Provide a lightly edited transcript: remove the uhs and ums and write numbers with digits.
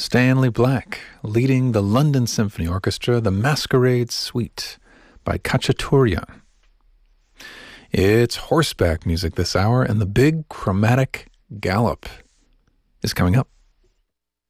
Stanley Black leading the London Symphony Orchestra, the Masquerade Suite by Khachaturian. It's horseback music this hour, and the big chromatic gallop is coming up.